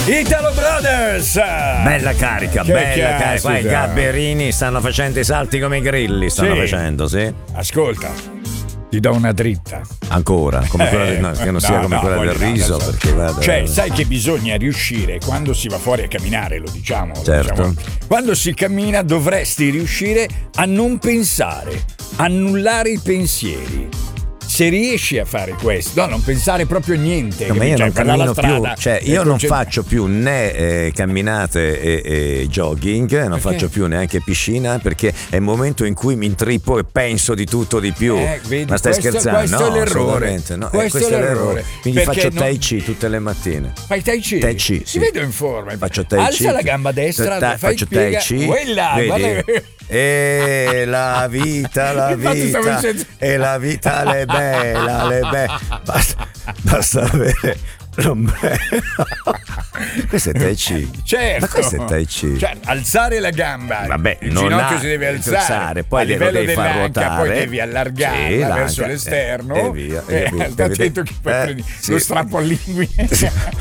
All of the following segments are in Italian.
Italo Brothers. Bella carica, Che bella carica. caspita. Qua i gabberini stanno facendo i salti come i grilli. Stanno facendo, sì. Ascolta, ti do una dritta. Ancora, come quella del, no, che non sia come quella del riso. Perché guarda, cioè, sai che bisogna riuscire quando si va fuori a camminare, lo diciamo. Certo. Quando si cammina dovresti riuscire a non pensare, annullare i pensieri. Se riesci a fare questo, non pensare proprio a niente. No, ma io non cammino più, cioè io non faccio faccio più né camminate e jogging, non faccio più neanche piscina, perché è il momento in cui mi intrippo e penso di tutto di più. Vedi, ma stai scherzando? Questo No, è l'errore. assolutamente no. Questo è l'errore. Quindi Perché faccio Tai Chi tutte le mattine. Fai Tai Chi? Tai Chi, Ti sì. vedo in forma. Faccio Tai Chi. Alza la gamba destra, fai faccio piega. Tai Chi. Quella, Vedi? E la vita, e la vita le bella, basta avere l'ombrello. Questo è Tai Chi. Certo. Ma questo è Tai Chi. Cioè, alzare la gamba. Vabbè, il non ginocchio si deve alzare. poi a livello devi far dell'anca, ruotare. poi devi allargarla verso l'esterno. E via. Attento che poi prendi lo strappo all'inguine.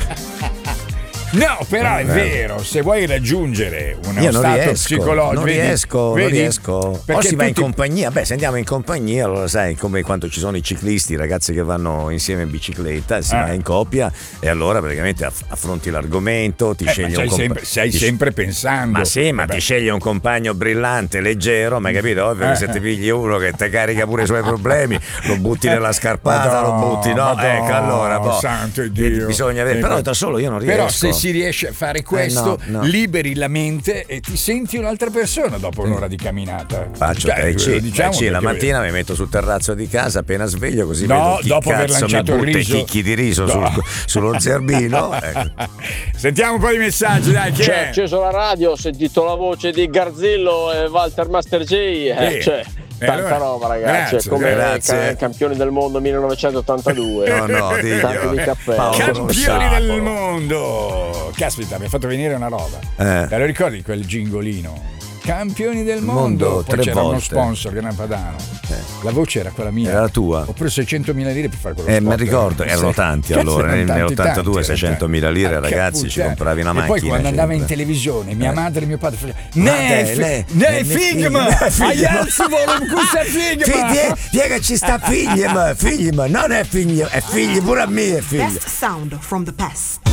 No, però è vero, se vuoi raggiungere uno stato psicologico, non riesco. O si va in compagnia, se andiamo in compagnia, allora sai, come quando ci sono i ciclisti, i ragazzi che vanno insieme in bicicletta, si va in coppia e allora praticamente affronti l'argomento, ti scegli un compagno. Stai sempre pensando. Ma sì, ma ti scegli un compagno brillante, leggero, ma capito? Ovvio che se ti pigli uno che ti carica pure i suoi problemi, lo butti nella scarpata, lo butti, no? Ecco, allora, santo Dio. Bisogna avere, però da solo io non riesco. Però se si riesce a fare questo, liberi la mente e ti senti un'altra persona dopo un'ora di camminata. Faccio Tai Chi, la mattina mi metto sul terrazzo di casa appena sveglio, così vedo chi dopo aver cazzo mi lanciato il butta i riso. chicchi di riso sullo zerbino. Ecco. Sentiamo un po' di messaggi, dai. Chi è? Ho acceso la radio, ho sentito la voce di Garzillo e Walter Master J. Tanta allora, roba, ragazzi. Grazie, come campioni del mondo 1982. No, tanti di cappello. Campioni del mondo. Caspita, mi ha fatto venire una roba. Te lo ricordi quel gingolino? Campioni del mondo. Poi c'era uno sponsor, Gran Padano. La voce era quella mia. Era la tua. Ho preso 600.000 lire per fare quello spot. Mi ricordo, erano tanti allora. Nell'82 600.000 lire, ragazzi, ci compravi una macchina. E poi quando andava in televisione, mia madre e mio padre facevano Ne Figma! Aianzi volum questa Figma! Che ci sta Figma, non è Figma, è figli pure a me, è figli. Best sound from the past.